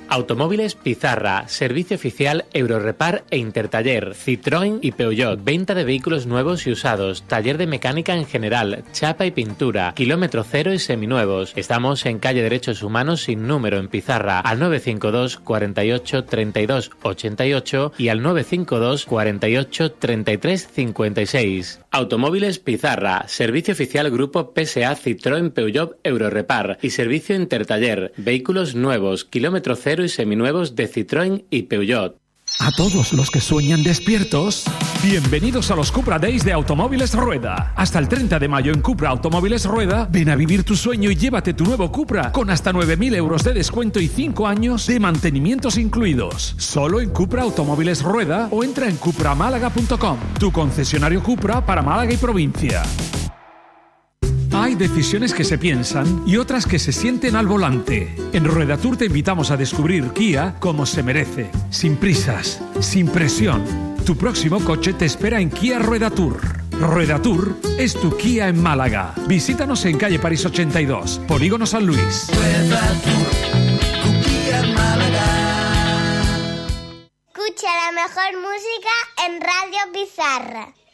Automóviles Pizarra, servicio oficial Eurorepar e Intertaller, Citroën y Peugeot, venta de vehículos nuevos y usados, taller de mecánica en general, chapa y pintura, kilómetro cero y seminuevos. Estamos en calle Derechos Humanos sin número en Pizarra, al 952 48 32 88 y al 952 48 33 56. Automóviles Pizarra, servicio oficial Grupo PSA Citroën Peugeot Eurorepar y servicio Intertaller, vehículos nuevos, kilómetro cero y seminuevos de Citroën y Peugeot. A todos los que sueñan despiertos, bienvenidos a los Cupra Days de Automóviles Rueda. Hasta el 30 de mayo en Cupra Automóviles Rueda, ven a vivir tu sueño y llévate tu nuevo Cupra con hasta 9.000 euros de descuento y 5 años de mantenimientos incluidos. Solo en Cupra Automóviles Rueda o entra en cupramálaga.com, tu concesionario Cupra para Málaga y provincia. Hay decisiones que se piensan y otras que se sienten al volante. En Rueda Tour te invitamos a descubrir Kia como se merece, sin prisas, sin presión. Tu próximo coche te espera en Kia Rueda Tour. Rueda Tour es tu Kia en Málaga. Visítanos en calle París 82, Polígono San Luis. Rueda Tour, tu Kia en Málaga. Escucha la mejor música en Radio Pizarra.